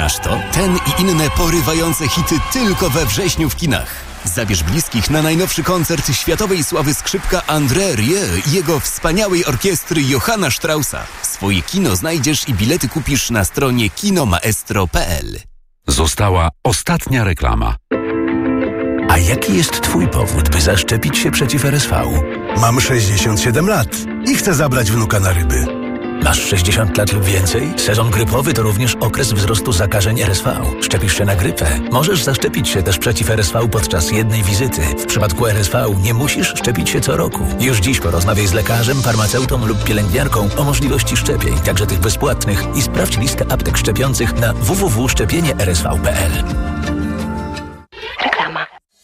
Znasz to? Ten i inne porywające hity tylko we wrześniu w kinach. Zabierz bliskich na najnowszy koncert światowej sławy skrzypka André Rieu i jego wspaniałej orkiestry Johanna Straussa. Swoje kino znajdziesz i bilety kupisz na stronie kinomaestro.pl. Została ostatnia reklama. A jaki jest Twój powód, by zaszczepić się przeciw RSV? Mam 67 lat i chcę zabrać wnuka na ryby. Masz 60 lat lub więcej? Sezon grypowy to również okres wzrostu zakażeń RSV. Szczepisz się na grypę? Możesz zaszczepić się też przeciw RSV podczas jednej wizyty. W przypadku RSV nie musisz szczepić się co roku. Już dziś porozmawiaj z lekarzem, farmaceutą lub pielęgniarką o możliwości szczepień, także tych bezpłatnych, i sprawdź listę aptek szczepiących na www.szczepienie-rsv.pl. Reklama.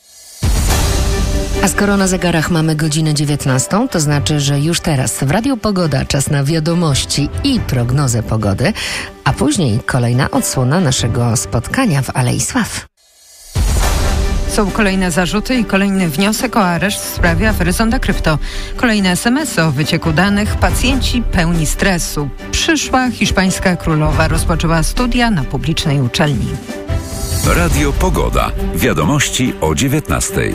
A skoro na zegarach mamy godzinę 19, to znaczy, że już teraz w Radiu Pogoda czas na wiadomości i prognozę pogody, a później kolejna odsłona naszego spotkania w Alei Sław. Są kolejne zarzuty i kolejny wniosek o areszt w sprawie afery Zonda Krypto. Kolejne SMS-y o wycieku danych, pacjenci pełni stresu. Przyszła hiszpańska królowa rozpoczęła studia na publicznej uczelni. Radio Pogoda. Wiadomości o 19:00.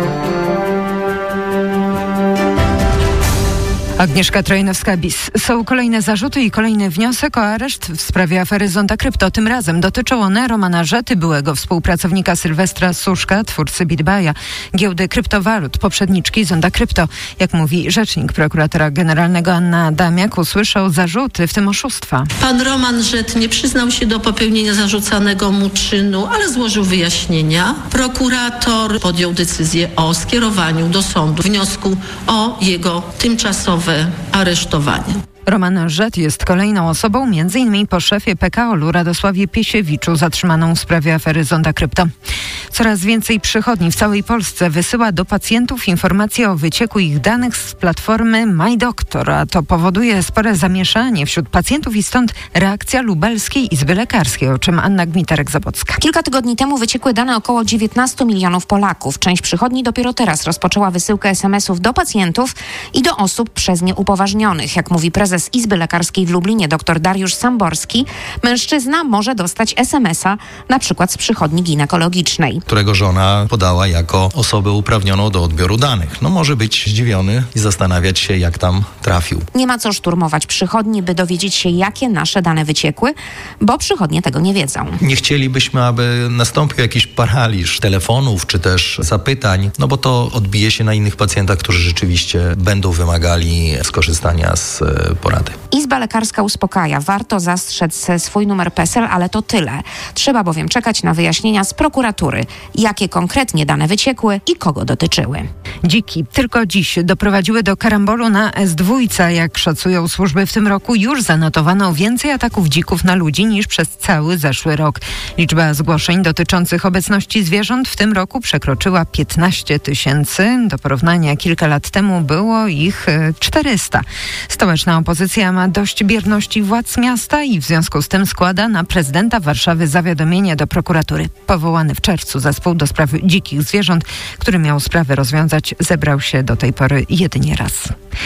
Agnieszka Trojnowska-Bis. Są kolejne zarzuty i kolejny wniosek o areszt w sprawie afery Zonda Krypto. Tym razem dotyczą one Romana Rzety, byłego współpracownika Sylwestra Suszka, twórcy BitBuya, giełdy kryptowalut, poprzedniczki Zonda Krypto. Jak mówi rzecznik prokuratora generalnego Anna Adamiak, usłyszał zarzuty, w tym oszustwa. Pan Roman Rzet nie przyznał się do popełnienia zarzucanego mu czynu, ale złożył wyjaśnienia. Prokurator podjął decyzję o skierowaniu do sądu wniosku o jego tymczasowe aresztowanie. Roman Rzet jest kolejną osobą, m.in. po szefie PKO-u Radosławie Piesiewiczu, zatrzymaną w sprawie afery Zonda Krypto. Coraz więcej przychodni w całej Polsce wysyła do pacjentów informacje o wycieku ich danych z platformy MyDoktor, a to powoduje spore zamieszanie wśród pacjentów i stąd reakcja Lubelskiej Izby Lekarskiej, o czym Anna Gmiterek-Zabocka. Kilka tygodni temu wyciekły dane około 19 milionów Polaków. Część przychodni dopiero teraz rozpoczęła wysyłkę SMS-ów do pacjentów i do osób przez nie upoważnionych. Jak mówi prezes Izby Lekarskiej w Lublinie dr Dariusz Samborski, mężczyzna może dostać SMS-a na przykład z przychodni ginekologicznej, którego żona podała jako osobę uprawnioną do odbioru danych. Może być zdziwiony i zastanawiać się, jak tam trafił. Nie ma co szturmować przychodni, by dowiedzieć się, jakie nasze dane wyciekły, bo przychodnie tego nie wiedzą. Nie chcielibyśmy, aby nastąpił jakiś paraliż telefonów czy też zapytań, bo to odbije się na innych pacjentach, którzy rzeczywiście będą wymagali skorzystania z porady. Izba Lekarska uspokaja. Warto zastrzec swój numer PESEL, ale to tyle. Trzeba bowiem czekać na wyjaśnienia z prokuratury, jakie konkretnie dane wyciekły i kogo dotyczyły. Dziki tylko dziś doprowadziły do karambolu na S2. Jak szacują służby, w tym roku już zanotowano więcej ataków dzików na ludzi niż przez cały zeszły rok. Liczba zgłoszeń dotyczących obecności zwierząt w tym roku przekroczyła 15 000. Do porównania kilka lat temu było ich 400. Stołeczna opozycja ma dość bierności władz miasta i w związku z tym składa na prezydenta Warszawy zawiadomienie do prokuratury. Powołany w czerwcu zespół do spraw dzikich zwierząt, który miał sprawę rozwiązać, zebrał się do tej pory jedynie raz.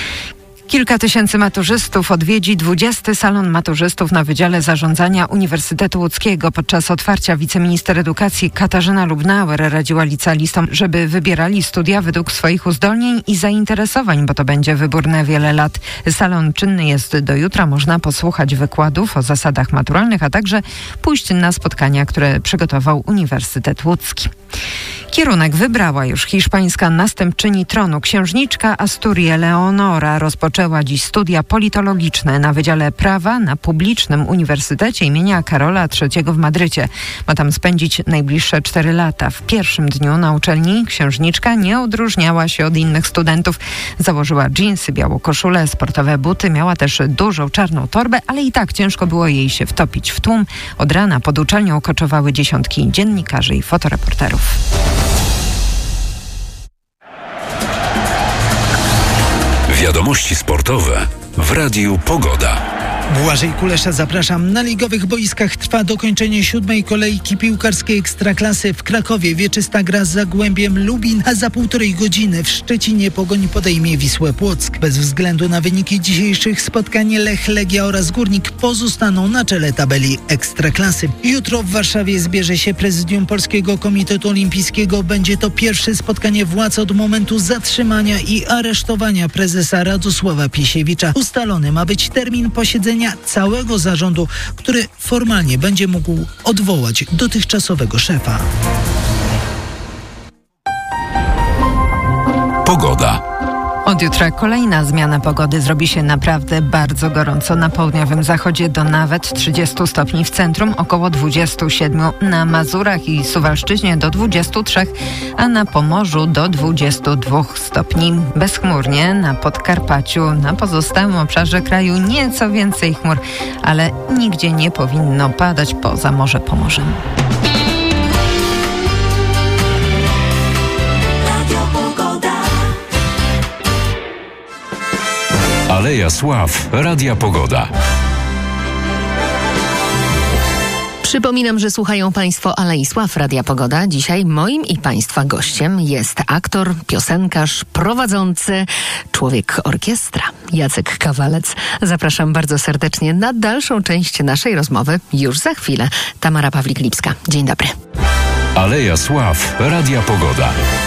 Kilka tysięcy maturzystów odwiedzi 20. Salon Maturzystów na Wydziale Zarządzania Uniwersytetu Łódzkiego. Podczas otwarcia wiceminister edukacji Katarzyna Lubnauer radziła licealistom, żeby wybierali studia według swoich uzdolnień i zainteresowań, bo to będzie wybór na wiele lat. Salon czynny jest do jutra. Można posłuchać wykładów o zasadach maturalnych, a także pójść na spotkania, które przygotował Uniwersytet Łódzki. Kierunek wybrała już hiszpańska następczyni tronu. Księżniczka Asturii Leonora rozpoczęła dziś studia politologiczne na Wydziale Prawa na Publicznym Uniwersytecie imienia Karola III w Madrycie. Ma tam spędzić najbliższe 4 lata. W pierwszym dniu na uczelni księżniczka nie odróżniała się od innych studentów. Założyła dżinsy, białą koszulę, sportowe buty. Miała też dużą czarną torbę, ale i tak ciężko było jej się wtopić w tłum. Od rana pod uczelnią koczowały dziesiątki dziennikarzy i fotoreporterów. Wiadomości sportowe w Radiu Pogoda. Błażej Kulesza, zapraszam. Na ligowych boiskach trwa dokończenie 7. kolejki piłkarskiej Ekstraklasy. W Krakowie wieczysta gra z Zagłębiem Lubin, a za 1,5 godziny w Szczecinie Pogoń podejmie Wisłę Płock. Bez względu na wyniki dzisiejszych spotkań Lech, Legia oraz Górnik pozostaną na czele tabeli Ekstraklasy. Jutro w Warszawie zbierze się Prezydium Polskiego Komitetu Olimpijskiego. Będzie to pierwsze spotkanie władz od momentu zatrzymania i aresztowania prezesa Radosława Piesiewicza. Ustalony ma być termin posiedzenia całego zarządu, który formalnie będzie mógł odwołać dotychczasowego szefa. Pogoda. Od jutra kolejna zmiana pogody. Zrobi się naprawdę bardzo gorąco. Na południowym zachodzie do nawet 30 stopni, w centrum około 27, na Mazurach i Suwalszczyźnie do 23, a na Pomorzu do 22 stopni. Bezchmurnie na Podkarpaciu, na pozostałym obszarze kraju nieco więcej chmur, ale nigdzie nie powinno padać poza Morze Pomorzem. Aleja Sław, Radia Pogoda. Przypominam, że słuchają Państwo Alei Sław Radia Pogoda. Dzisiaj moim i Państwa gościem jest aktor, piosenkarz, prowadzący, człowiek orkiestra Jacek Kawalec. Zapraszam bardzo serdecznie na dalszą część naszej rozmowy. Już za chwilę Tamara Pawlik-Lipska. Dzień dobry. Aleja Sław, Radia Pogoda.